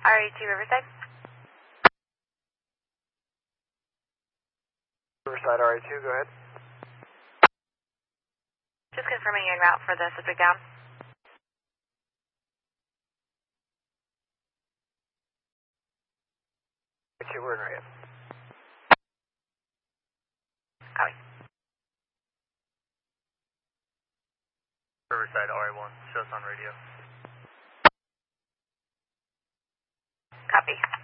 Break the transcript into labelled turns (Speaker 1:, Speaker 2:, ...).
Speaker 1: RA2 Riverside.
Speaker 2: Riverside RA2, go ahead.
Speaker 1: Just confirming your en route for the subject down.
Speaker 2: RA2, we're in right.
Speaker 1: Copy.
Speaker 3: Riverside RA1, show us on radio.
Speaker 1: Copy.